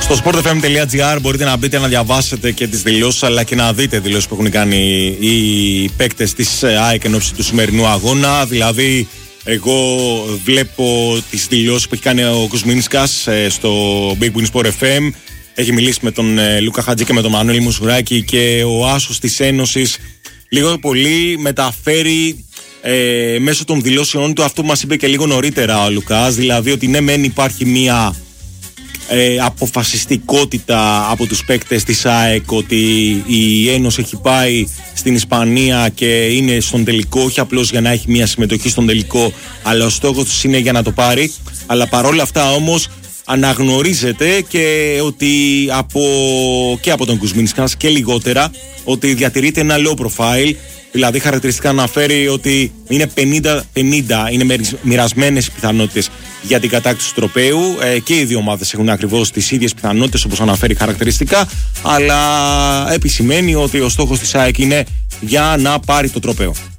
Στο sportfm.gr μπορείτε να μπείτε να διαβάσετε και τις δηλώσεις, αλλά και να δείτε δηλώσεις που έχουν κάνει οι παίκτες της ΑΕΚ εν ώψη του σημερινού αγώνα. Δηλαδή, εγώ βλέπω τις δηλώσεις που έχει κάνει ο Κουσμίνσκας στο Big Win Sport FM. Έχει μιλήσει με τον Λούκα Χατζή και με τον Μανώλη Μουσουράκη, και ο άσος της Ένωσης λίγο πολύ μεταφέρει μέσω των δηλώσεων του αυτό που μας είπε και λίγο νωρίτερα ο Λουκάς. Δηλαδή ότι ναι μεν υπάρχει μία αποφασιστικότητα από τους παίκτες της ΑΕΚ ότι η Ένωση έχει πάει στην Ισπανία και είναι στον τελικό, όχι απλώς για να έχει μια συμμετοχή στον τελικό, αλλά ο στόχος τους είναι για να το πάρει. Αλλά παρόλα αυτά όμως αναγνωρίζεται και ότι και από τον Κουσμίνσκας και λιγότερα ότι διατηρείται ένα low profile. Δηλαδή χαρακτηριστικά αναφέρει ότι είναι 50-50, είναι μοιρασμένες οι πιθανότητες για την κατάκτηση του τροπαίου, και οι δύο ομάδες έχουν ακριβώς τις ίδιες πιθανότητες όπως αναφέρει χαρακτηριστικά, αλλά επισημαίνει ότι ο στόχος της ΑΕΚ είναι για να πάρει το τροπαίο.